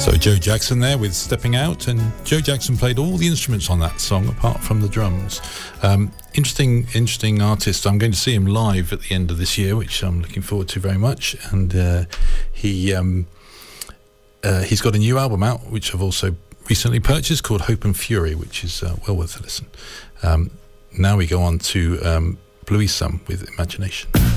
So Joe Jackson there with Stepping Out, and Joe Jackson played all the instruments on that song apart from the drums. Interesting artist. I'm going to see him live at the end of this year, which I'm looking forward to very much. And he's got a new album out, which I've also recently purchased, called Hope and Fury, which is well worth a listen. Now we go on to Bluey Sum with Imagination.